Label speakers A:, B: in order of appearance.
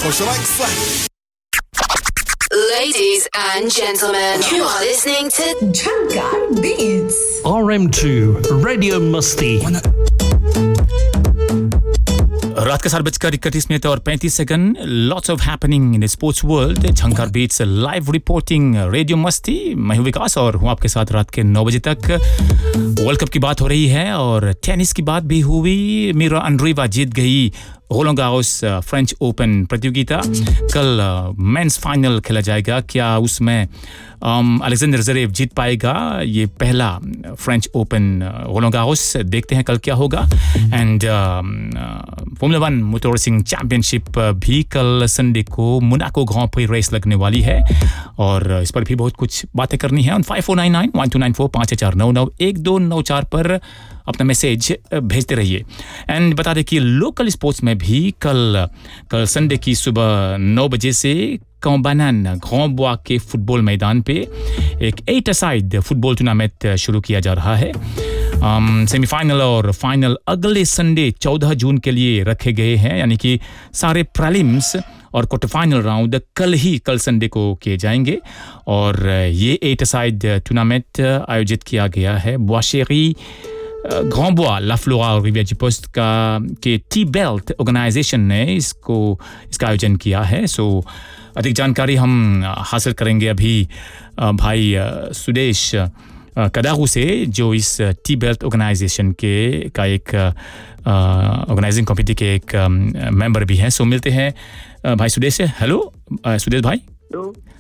A: Ladies and gentlemen, you are listening to
B: Jhankar Beats.
C: RM2 Radio Masti.
D: रात के 7:31 और 35 second lots of happening in the sports world Jhankar beats live reporting radio मस्ती मैं हूं विकास और हूं आपके साथ रात के 9 बजे तक वर्ल्ड कप की बात हो रही है और टेनिस की बात भी हुई मीरा अंड्रीवा जीत गई रोland garros फ्रेंच ओपन प्रतियोगिता कल मेंस फाइनल खेला जाएगा क्या उसमें अलेक्जेंडर ज़वेरेव जीत पाएगा ये पहला फ्रेंच ओपन रोland garros देखते हैं कल क्या होगा and formula 1 motor racing championship भी कल संडे को मोनाको ग्रां प्री रेस लगने वाली है और इस पर भी बहुत कुछ बातें करनी है ऑन 54991294 5499 1294 पर अपना मैसेज भेजते रहिए एंड बता दें कि लोकल स्पोर्ट्स में भी कल संडे की सुबह 9 बजे से कॉम्बानन ग्रां बुआ के फुटबॉल मैदान पे एक 8-a-side फुटबॉल टूर्नामेंट शुरू किया जा रहा है सेमीफाइनल और फाइनल अगले संडे 14 जून के लिए रखे गए हैं यानी कि सारे प्रीलिम्स और क्वार्टर फाइनल राउंड कल संडे को किए जाएंगे और ये 8-a-side टूर्नामेंट आयोजित किया गया है बोशेरी ग्रां बुआ ला फ्लोरा और रिवियर पोस्ट का के टी बेल्ट ऑर्गेनाइजेशन ने इसका आयोजन किया है सो अधिक जानकारी हम हासिल करेंगे अभी भाई सुदेश कदागू से जो इस टी बेल्ट ऑर्गेनाइजेशन का एक ऑर्गेनाइजिंग कमेटी के एक मेंबर भी हैं सो मिलते हैं भाई सुदेश से हेलो सुदेश भाई